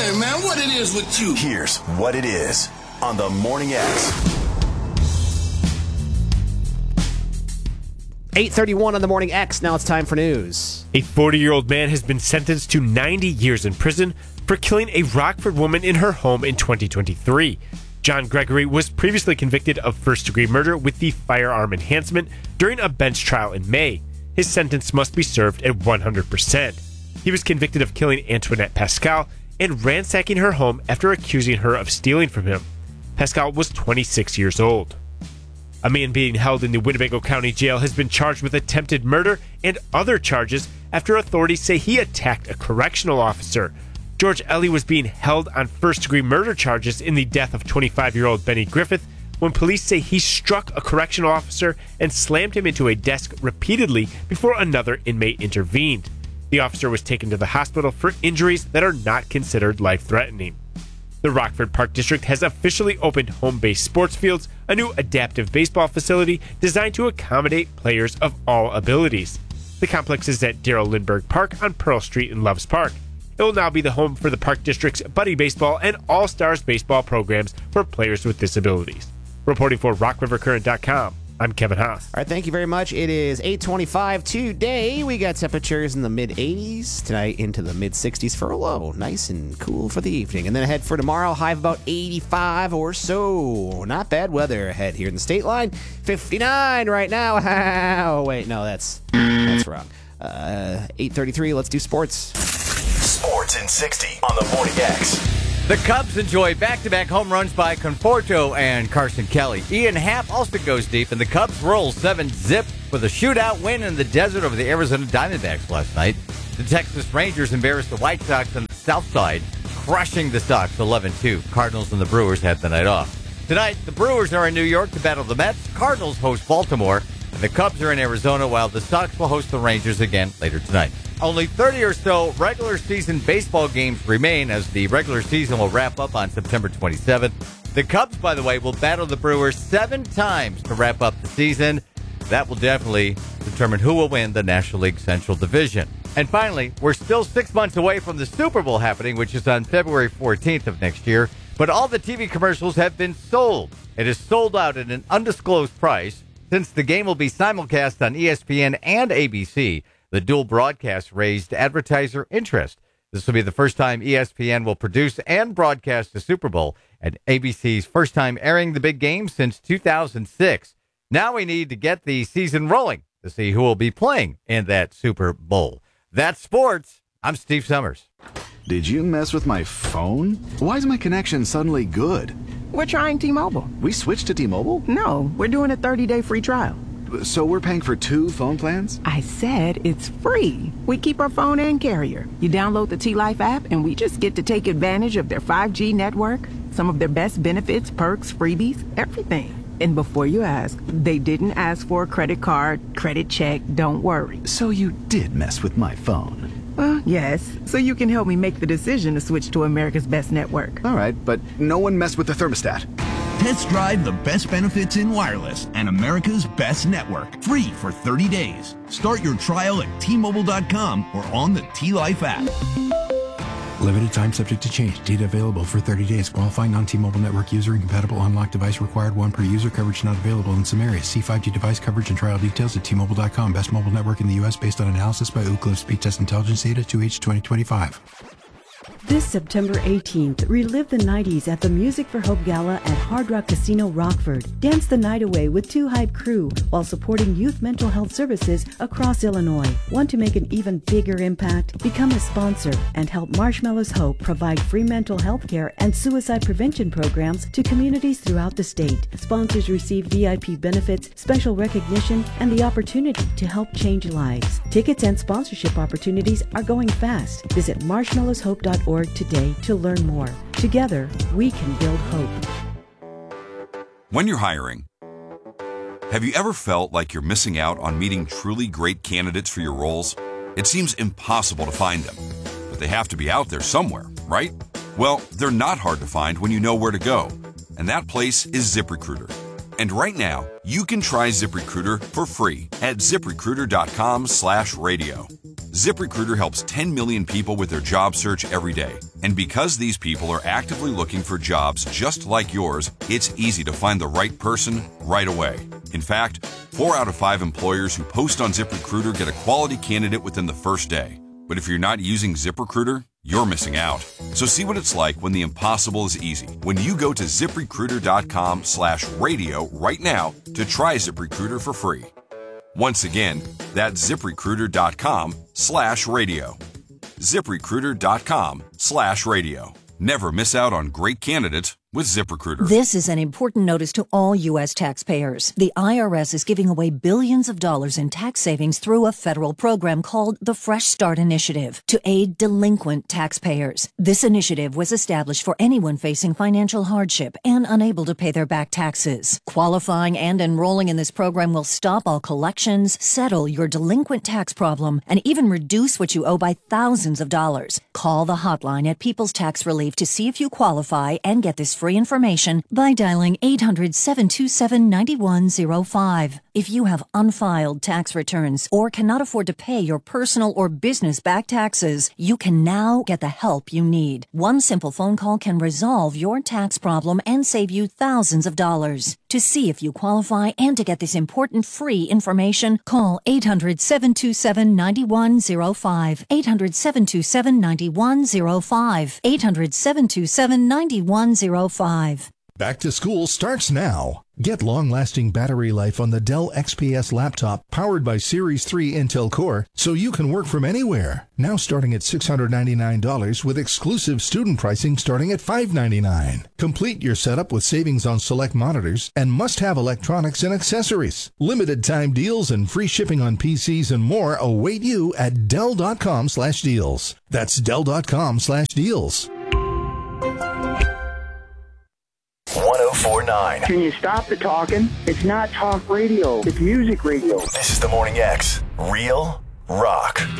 Hey, man, what it is with you? Here's what it is on the Morning X. 8:31 on the Morning X. Now it's time for news. A 40-year-old man has been sentenced to 90 years in prison for killing a Rockford woman in her home in 2023. John Gregory was previously convicted of first-degree murder with the firearm enhancement during a bench trial in May. His sentence must be served at 100%. He was convicted of killing Antoinette Pascal and ransacking her home after accusing her of stealing from him. Pascal was 26 years old. A man being held in the Winnebago County Jail has been charged with attempted murder and other charges after authorities say he attacked a correctional officer. George Ellie was being held on first-degree murder charges in the death of 25-year-old Benny Griffith when police say he struck a correctional officer and slammed him into a desk repeatedly before another inmate intervened. The officer was taken to the hospital for injuries that are not considered life-threatening. The Rockford Park District has officially opened home-based sports fields, a new adaptive baseball facility designed to accommodate players of all abilities. The complex is at Darrell Lindbergh Park on Pearl Street in Loves Park. It will now be the home for the Park District's Buddy Baseball and All-Stars baseball programs for players with disabilities. Reporting for RockRiverCurrent.com, I'm Kevin Haas. All right, thank you very much. It is 8:25 today. We got temperatures in the mid-80s. Tonight into the mid-60s for a low. Nice and cool for the evening. And then ahead for tomorrow, high of about 85 or so. Not bad weather ahead here in the state line. 59 right now. Oh, wait, no, that's wrong. 8:33, let's do sports. Sports in 60 on the Morning X. The Cubs enjoy back-to-back home runs by Conforto and Carson Kelly. Ian Happ also goes deep, and the Cubs roll 7-zip with a shootout win in the desert over the Arizona Diamondbacks last night. The Texas Rangers embarrassed the White Sox on the south side, crushing the Sox 11-2. Cardinals and the Brewers had the night off. Tonight, the Brewers are in New York to battle the Mets. Cardinals host Baltimore, and the Cubs are in Arizona, while the Sox will host the Rangers again later tonight. Only 30 or so regular season baseball games remain as the regular season will wrap up on September 27th. The Cubs, by the way, will battle the Brewers 7 times to wrap up the season. That will definitely determine who will win the National League Central Division. And finally, we're still 6 months away from the Super Bowl happening, which is on February 14th of next year. But all the TV commercials have been sold. It is sold out at an undisclosed price. Since the game will be simulcast on ESPN and ABC, the dual broadcast raised advertiser interest. This will be the first time ESPN will produce and broadcast the Super Bowl, and ABC's first time airing the big game since 2006. Now we need to get the season rolling to see who will be playing in that Super Bowl. That's sports. I'm Steve Summers. Did you mess with my phone? Why is my connection suddenly good? We're trying T-Mobile. We switched to T-Mobile? No, we're doing a 30-day free trial. So we're paying for 2 phone plans? I said it's free. We keep our phone and carrier. You download the T-Life app, and we just get to take advantage of their 5G network, some of their best benefits, perks, freebies, everything. And before you ask, they didn't ask for a credit card, credit check, don't worry. So you did mess with my phone? Well, yes. So you can help me make the decision to switch to America's best network. All right, but no one messed with the thermostat. Test drive the best benefits in wireless and America's best network. Free for 30 days. Start your trial at T-Mobile.com or on the T-Life app. Limited time subject to change. Data available for 30 days. Qualifying non-T-Mobile network user. Incompatible unlocked device required. 1 per user. Coverage not available in some areas. See 5G device coverage and trial details at T-Mobile.com. Best mobile network in the U.S. based on analysis by Ookla Speed Test Intelligence Data 2H 2025. This September 18th, relive the 90s at the Music for Hope Gala at Hard Rock Casino Rockford. Dance the night away with 2 Hype Crew while supporting youth mental health services across Illinois. Want to make an even bigger impact? Become a sponsor and help Marshmallows Hope provide free mental health care and suicide prevention programs to communities throughout the state. Sponsors receive VIP benefits, special recognition, and the opportunity to help change lives. Tickets and sponsorship opportunities are going fast. Visit marshmallowshope.org today to learn more. Together, we can build hope. When you're hiring, have you ever felt like you're missing out on meeting truly great candidates for your roles? It seems impossible to find them, but they have to be out there somewhere, right? Well, they're not hard to find when you know where to go, and that place is ZipRecruiter. And right now, you can try ZipRecruiter for free at ZipRecruiter.com/radio. ZipRecruiter helps 10 million people with their job search every day. And because these people are actively looking for jobs just like yours, it's easy to find the right person right away. In fact, 4 out of 5 employers who post on ZipRecruiter get a quality candidate within the first day. But if you're not using ZipRecruiter, you're missing out. So see what it's like when the impossible is easy. When you go to ZipRecruiter.com/radio right now to try ZipRecruiter for free. Once again, that's ZipRecruiter.com/radio. ZipRecruiter.com/radio. Never miss out on great candidates with ZipRecruiter. This is an important notice to all U.S. taxpayers. The IRS is giving away billions of dollars in tax savings through a federal program called the Fresh Start Initiative to aid delinquent taxpayers. This initiative was established for anyone facing financial hardship and unable to pay their back taxes. Qualifying and enrolling in this program will stop all collections, settle your delinquent tax problem, and even reduce what you owe by thousands of dollars. Call the hotline at People's Tax Relief to see if you qualify and get this free information by dialing 800-727-9105. If you have unfiled tax returns or cannot afford to pay your personal or business back taxes, you can now get the help you need. One simple phone call can resolve your tax problem and save you thousands of dollars. To see if you qualify and to get this important free information, call 800-727-9105. 800-727-9105. 800-727-9105. Back to school starts now. Get long-lasting battery life on the Dell XPS laptop powered by Series 3 Intel Core so you can work from anywhere. Now starting at $699 with exclusive student pricing starting at $599. Complete your setup with savings on select monitors and must-have electronics and accessories. Limited time deals and free shipping on PCs and more await you at Dell.com/deals. That's Dell.com/deals. 104.9. Can you stop the talking? It's not talk radio. It's music radio. This is the Morning X. Real rock.